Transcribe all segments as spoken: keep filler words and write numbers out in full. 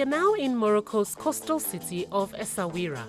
are now in Morocco's coastal city of Essaouira.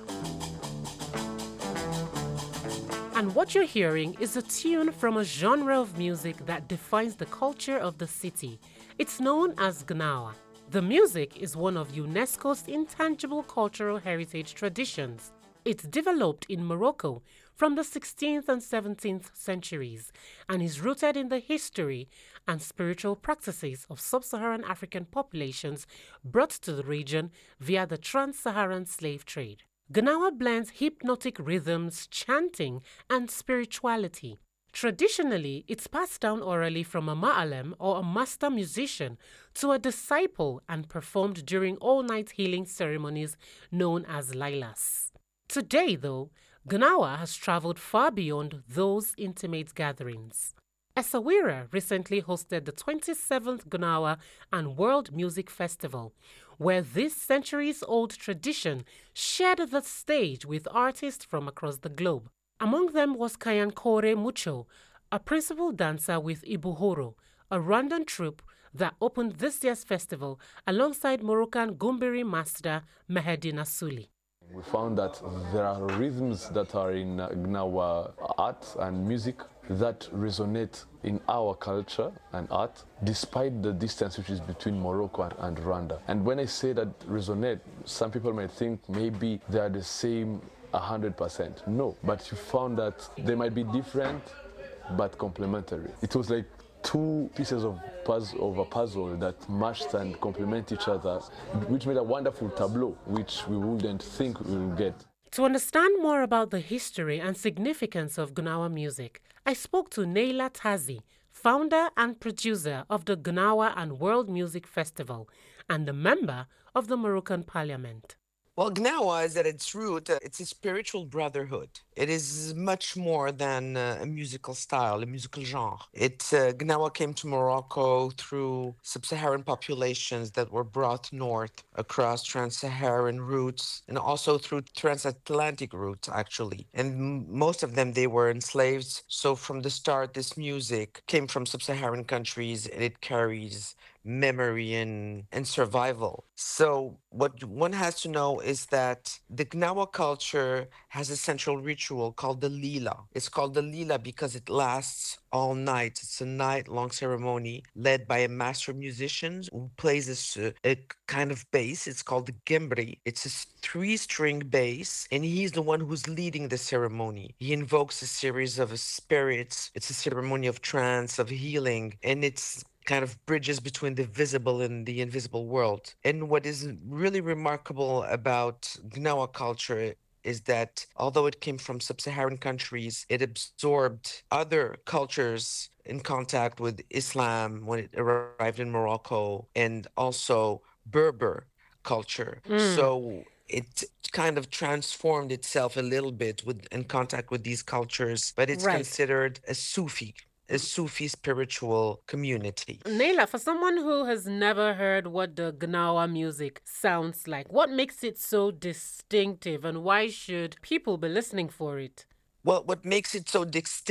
And what you're hearing is a tune from a genre of music that defines the culture of the city. It's known as Gnawa. The music is one of UNESCO's intangible cultural heritage traditions. It's developed in Morocco from the sixteenth and seventeenth centuries and is rooted in the history and spiritual practices of sub-Saharan African populations brought to the region via the trans-Saharan slave trade. Gnawa blends hypnotic rhythms, chanting, and spirituality. Traditionally, it's passed down orally from a ma'alem or a master musician to a disciple and performed during all-night healing ceremonies known as lailas. Today, though, Gnawa has traveled far beyond those intimate gatherings. Essaouira recently hosted the twenty-seventh Gnawa and World Music Festival, where this centuries-old tradition shared the stage with artists from across the globe. Among them was Kayankore Mucho, a principal dancer with Ibuhoro, a Rwandan troupe that opened this year's festival alongside Moroccan Gumbiri master Mehedi Nasuli. We found that there are rhythms that are in uh, Gnawa art and music that resonate in our culture and art, despite the distance which is between Morocco and, and Rwanda. And when I say that resonate, some people might think maybe they are the same one hundred percent. No, but you found that they might be different but complementary. It was like two pieces of puzzle of a puzzle that matched and complement each other, which made a wonderful tableau, which we wouldn't think we would get. To understand more about the history and significance of Gnawa music, I spoke to Neila Tazi, founder and producer of the Gnawa and World Music Festival and a member of the Moroccan Parliament. Well, Gnawa is at its root, uh, it's a spiritual brotherhood. It is much more than uh, a musical style, a musical genre. It, uh, Gnawa came to Morocco through sub-Saharan populations that were brought north across trans-Saharan routes and also through transatlantic routes, actually. And m- most of them, they were enslaved. So from the start, this music came from sub-Saharan countries and it carries memory and, and survival. So what one has to know is that the Gnawa culture has a central ritual called the Lila. It's called the Lila because it lasts all night. It's a night-long ceremony led by a master musician who plays a, a kind of bass. It's called the Gembri. It's a three-string bass, and he's the one who's leading the ceremony. He invokes a series of spirits. It's a ceremony of trance, of healing, and it's kind of bridges between the visible and the invisible world. And what is really remarkable about Gnawa culture is that although it came from sub-Saharan countries, it absorbed other cultures in contact with Islam when it arrived in Morocco, and also Berber culture. Mm. So it kind of transformed itself a little bit with in contact with these cultures, but it's Right. considered a Sufi a Sufi spiritual community. Neila, for someone who has never heard what the Gnawa music sounds like, what makes it so distinctive and why should people be listening for it? Well, what makes it so distinct